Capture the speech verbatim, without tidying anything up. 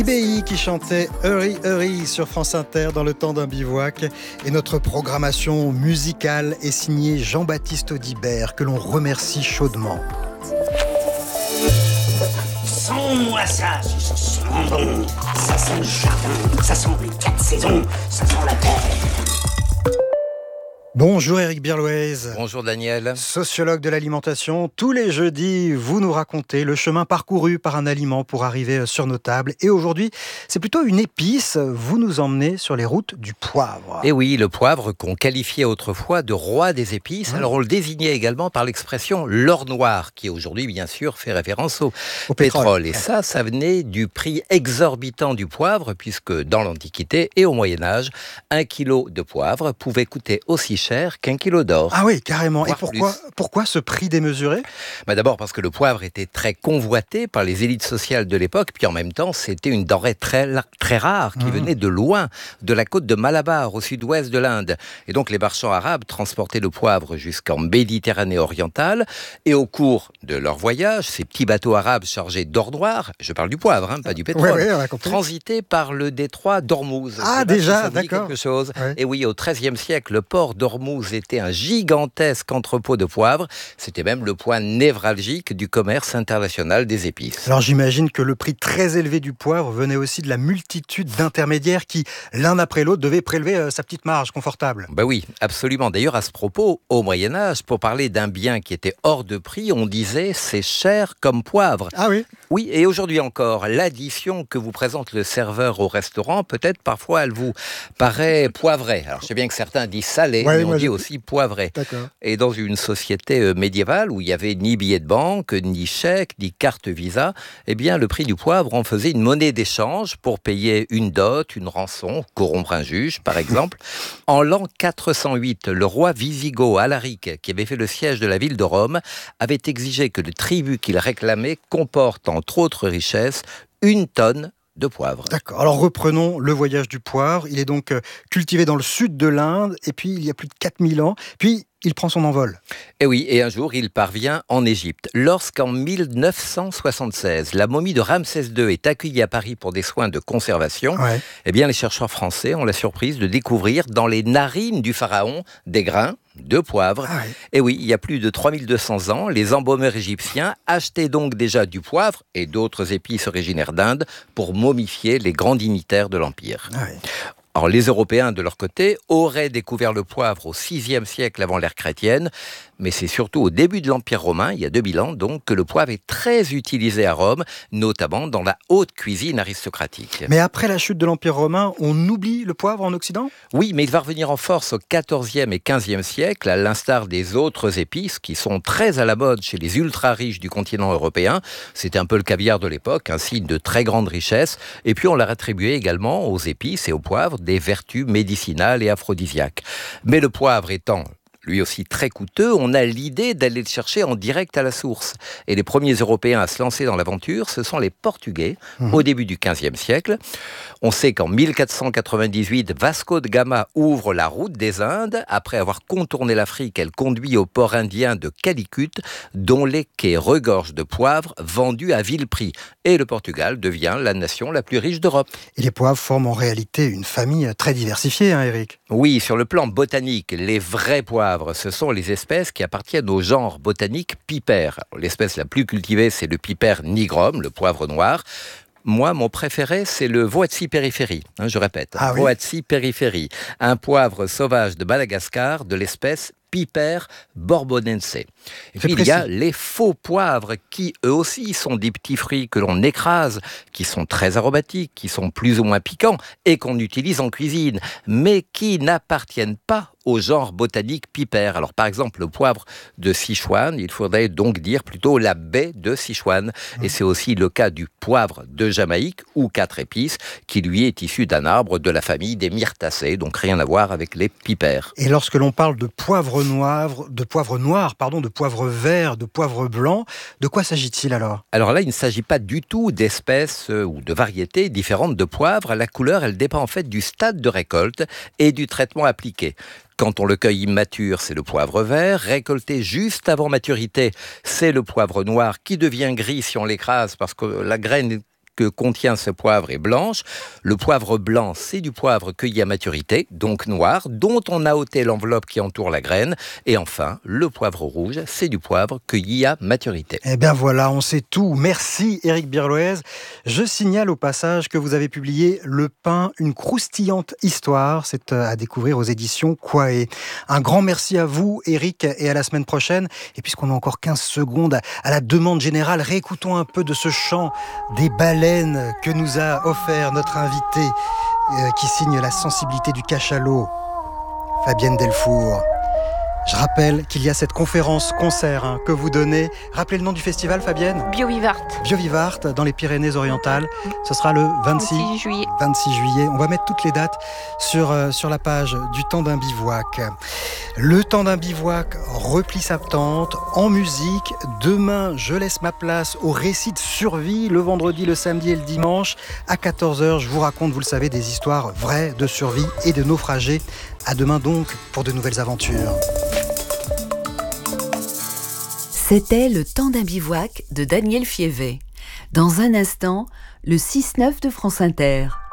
I B I qui chantait Hurry Hurry sur France Inter dans le temps d'un bivouac. Et notre programmation musicale est signée Jean-Baptiste Audibert, que l'on remercie chaudement. Sens-moi ça, ça sent bon, ça sent le jardin, ça sent les quatre saisons, ça sent la terre. Bonjour Éric Birlouez. Bonjour Daniel. Sociologue de l'alimentation. Tous les jeudis, vous nous racontez le chemin parcouru par un aliment pour arriver sur nos tables. Et aujourd'hui, c'est plutôt une épice. Vous nous emmenez sur les routes du poivre. Et oui, le poivre qu'on qualifiait autrefois de roi des épices. Mmh. Alors on le désignait également par l'expression l'or noir, qui aujourd'hui bien sûr fait référence au, au pétrole. pétrole. Et ça, ça venait du prix exorbitant du poivre, puisque dans l'Antiquité et au Moyen-Âge, un kilo de poivre pouvait coûter aussi cher qu'un kilo d'or. Ah oui, carrément. Et pourquoi, pourquoi ce prix démesuré ? bah D'abord parce que le poivre était très convoité par les élites sociales de l'époque, puis en même temps, c'était une denrée très, très rare qui mmh. venait de loin, de la côte de Malabar, au sud-ouest de l'Inde. Et donc les marchands arabes transportaient le poivre jusqu'en Méditerranée orientale, et au cours de leur voyage, ces petits bateaux arabes chargés d'or noir, je parle du poivre, hein, pas du pétrole, ouais, ouais, transitaient par le détroit d'Ormuz. Ah déjà, d'accord. Quelque chose. Ouais. Et oui, au treizième siècle, le port d'Ormuz était un gigantesque entrepôt de poivre. C'était même le point névralgique du commerce international des épices. Alors j'imagine que le prix très élevé du poivre venait aussi de la multitude d'intermédiaires qui, l'un après l'autre, devaient prélever sa petite marge confortable. Ben oui, absolument. D'ailleurs, à ce propos, au Moyen-Âge, pour parler d'un bien qui était hors de prix, on disait « c'est cher comme poivre ». Ah oui ? Oui, et aujourd'hui encore, l'addition que vous présente le serveur au restaurant, peut-être parfois elle vous paraît poivrée. Alors je sais bien que certains disent salé, ouais, mais on dit je... aussi poivré. D'accord. Et dans une société médiévale où il n'y avait ni billet de banque, ni chèque, ni carte Visa, eh bien le prix du poivre en faisait une monnaie d'échange pour payer une dot, une rançon, corrompre un juge par exemple. En l'an quatre cent huit, le roi wisigoth Alaric, qui avait fait le siège de la ville de Rome, avait exigé que le tribut qu'il réclamait comporte entre autres richesses une tonne de poivre. D'accord. Alors reprenons le voyage du poivre. Il est donc cultivé dans le sud de l'Inde, et puis il y a plus de quatre mille ans. Puis il prend son envol. Et oui, et un jour, il parvient en Égypte. Lorsqu'en mille neuf cent soixante-seize, la momie de Ramsès deux est accueillie à Paris pour des soins de conservation, ouais. eh bien, les chercheurs français ont la surprise de découvrir dans les narines du pharaon des grains de poivre. Ah ouais. Et oui, il y a plus de trois mille deux cents ans, les embaumeurs égyptiens achetaient donc déjà du poivre et d'autres épices originaires d'Inde pour momifier les grands dignitaires de l'Empire. Ah ouais. Alors, les Européens, de leur côté, auraient découvert le poivre au sixième siècle avant l'ère chrétienne, mais c'est surtout au début de l'Empire romain, il y a deux mille ans, donc, que le poivre est très utilisé à Rome, notamment dans la haute cuisine aristocratique. Mais après la chute de l'Empire romain, on oublie le poivre en Occident ? Oui, mais il va revenir en force au quatorzième et quinzième siècle, à l'instar des autres épices qui sont très à la mode chez les ultra-riches du continent européen. C'était un peu le caviar de l'époque, un signe de très grande richesse. Et puis, on l'a attribué également aux épices et au poivre des vertus médicinales et aphrodisiaques. Mais le poivre étant lui aussi très coûteux, on a l'idée d'aller le chercher en direct à la source. Et les premiers Européens à se lancer dans l'aventure, ce sont les Portugais, mmh. au début du quinzième siècle. On sait qu'en mille quatre cent quatre-vingt-dix-huit, Vasco de Gama ouvre la route des Indes. Après avoir contourné l'Afrique, elle conduit au port indien de Calicut, dont les quais regorgent de poivre vendus à vil prix. Et le Portugal devient la nation la plus riche d'Europe. Et les poivres forment en réalité une famille très diversifiée, hein, Éric ? Oui, sur le plan botanique, les vrais poivres, ce sont les espèces qui appartiennent au genre botanique Piper. L'espèce la plus cultivée, c'est le Piper nigrum, le poivre noir. Moi, mon préféré, c'est le Voatsi periphérie. Hein, je répète, ah, Voatsi oui. periphérie, un poivre sauvage de Madagascar de l'espèce Piper bourbonense. Et puis, il y a les faux poivres qui, eux aussi, sont des petits fruits que l'on écrase, qui sont très aromatiques, qui sont plus ou moins piquants et qu'on utilise en cuisine, mais qui n'appartiennent pas au genre botanique Piper. Alors, par exemple, le poivre de Sichuan, il faudrait donc dire plutôt la baie de Sichuan. Mmh. Et c'est aussi le cas du poivre de Jamaïque, ou quatre épices, qui lui est issu d'un arbre de la famille des myrtacées, donc rien à voir avec les pipers. Et lorsque l'on parle de poivre noir, de poivre noir, pardon, de poivre vert, de poivre blanc, de quoi s'agit-il alors ? Alors là, il ne s'agit pas du tout d'espèces euh, ou de variétés différentes de poivre. La couleur, elle dépend en fait du stade de récolte et du traitement appliqué. Quand on le cueille immature, c'est le poivre vert. Récolté juste avant maturité, c'est le poivre noir qui devient gris si on l'écrase parce que la graine que contient ce poivre est blanche. Le poivre blanc, c'est du poivre cueilli à maturité, donc noir, dont on a ôté l'enveloppe qui entoure la graine. Et enfin, le poivre rouge, c'est du poivre cueilli à maturité. Eh bien voilà, on sait tout. Merci Éric Birloez. Je signale au passage que vous avez publié Le pain, une croustillante histoire. C'est à découvrir aux éditions Quae. Un grand merci à vous Éric et à la semaine prochaine. Et puisqu'on a encore quinze secondes, à la demande générale, réécoutons un peu de ce chant des baleines que nous a offert notre invité euh, qui signe la sensibilité du cachalot, Fabienne Delfour. Je rappelle qu'il y a cette conférence-concert hein, que vous donnez. Rappelez le nom du festival, Fabienne ? Biovivart. Biovivart, dans les Pyrénées-Orientales. Ce sera le vingt-six, vingt-six juillet. vingt-six juillet. On va mettre toutes les dates sur, euh, sur la page du Temps d'un bivouac. Le Temps d'un bivouac replie sa tente en musique. Demain, je laisse ma place au récit de survie. Le vendredi, le samedi et le dimanche. À quatorze heures, je vous raconte, vous le savez, des histoires vraies de survie et de naufragés. À demain donc pour de nouvelles aventures. C'était Le Temps d'un bivouac de Daniel Fievet. Dans un instant, le six neuf de France Inter.